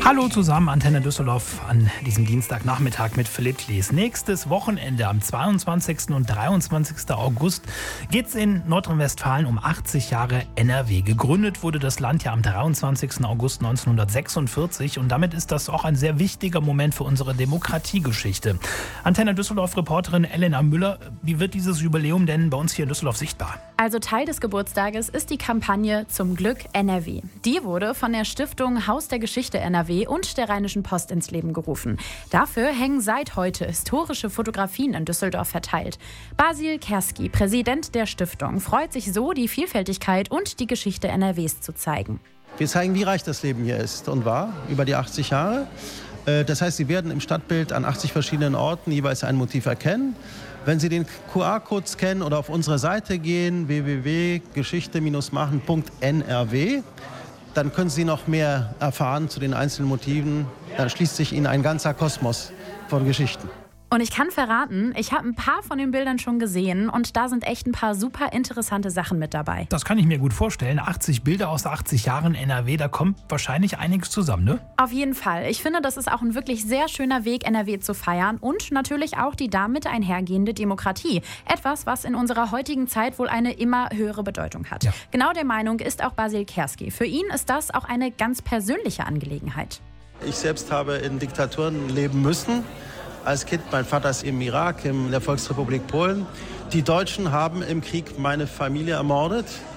Hallo zusammen, Antenne Düsseldorf an diesem Dienstagnachmittag mit Philipp Klees. Nächstes Wochenende am 22. und 23. August geht es in Nordrhein-Westfalen um 80 Jahre NRW. Gegründet wurde das Land ja am 23. August 1946 und damit ist das auch ein sehr wichtiger Moment für unsere Demokratiegeschichte. Antenne Düsseldorf-Reporterin Elena Müller, wie wird dieses Jubiläum denn bei uns hier in Düsseldorf sichtbar? Also Teil des Geburtstages ist die Kampagne Zum Glück NRW. Die wurde von der Stiftung Haus der Geschichte NRW und der Rheinischen Post ins Leben gerufen. Dafür hängen seit heute historische Fotografien in Düsseldorf verteilt. Basil Kerski, Präsident der Stiftung, freut sich so, die Vielfältigkeit und die Geschichte NRWs zu zeigen. Wir zeigen, wie reich das Leben hier ist und war über die 80 Jahre. Das heißt, Sie werden im Stadtbild an 80 verschiedenen Orten jeweils ein Motiv erkennen. Wenn Sie den QR-Code scannen oder auf unsere Seite gehen, www.geschichte-machen.nrw, dann können Sie noch mehr erfahren zu den einzelnen Motiven. Dann schließt sich Ihnen ein ganzer Kosmos von Geschichten. Und ich kann verraten, ich habe ein paar von den Bildern schon gesehen und da sind echt ein paar super interessante Sachen mit dabei. Das kann ich mir gut vorstellen. 80 Bilder aus 80 Jahren NRW, da kommt wahrscheinlich einiges zusammen, ne? Auf jeden Fall. Ich finde, das ist auch ein wirklich sehr schöner Weg, NRW zu feiern und natürlich auch die damit einhergehende Demokratie. Etwas, was in unserer heutigen Zeit wohl eine immer höhere Bedeutung hat. Ja. Genau der Meinung ist auch Basil Kerski. Für ihn ist das auch eine ganz persönliche Angelegenheit. Ich selbst habe in Diktaturen leben müssen. Als Kind, mein Vater ist im Irak, in der Volksrepublik Polen. Die Deutschen haben im Krieg meine Familie ermordet.